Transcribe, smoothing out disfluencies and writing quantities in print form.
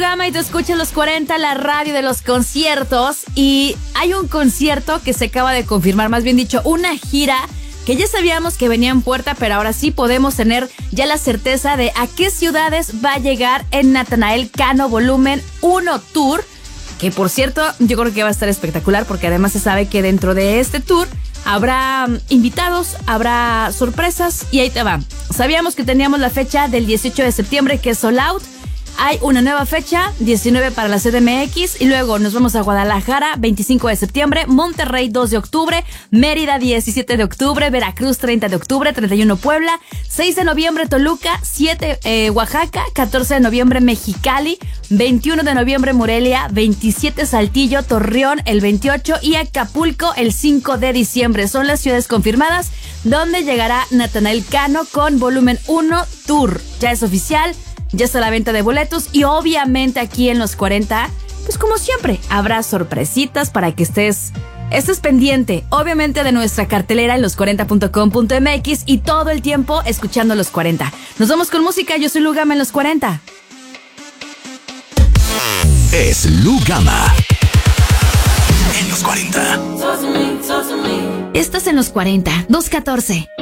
Gama y te escuchas los 40, la radio de los conciertos. Y hay un concierto que se acaba de confirmar, más bien dicho, una gira que ya sabíamos que venía en puerta, pero ahora sí podemos tener ya la certeza de a qué ciudades va a llegar el Natanael Cano Volumen 1 Tour. Que por cierto, yo creo que va a estar espectacular porque además se sabe que dentro de este tour habrá invitados, habrá sorpresas y ahí te va. Sabíamos que teníamos la fecha del 18 de septiembre que es sold out. Hay una nueva fecha, 19 para la CDMX, y luego nos vamos a Guadalajara, 25 de septiembre, Monterrey, 2 de octubre, Mérida, 17 de octubre, Veracruz, 30 de octubre, 31 Puebla, 6 de noviembre Toluca, 7 Oaxaca, 14 de noviembre Mexicali, 21 de noviembre Morelia, 27 Saltillo, Torreón el 28 y Acapulco el 5 de diciembre. Son las ciudades confirmadas donde llegará Natanael Cano con Volumen 1 Tour. Ya es oficial. Ya está la venta de boletos y obviamente aquí en los 40, pues como siempre, habrá sorpresitas para que estés pendiente, obviamente de nuestra cartelera en los40.com.mx y todo el tiempo escuchando los 40. Nos vamos con música, yo soy Lu Gama en los 40. Es Lu Gama en los 40. Estás en los 40, 214.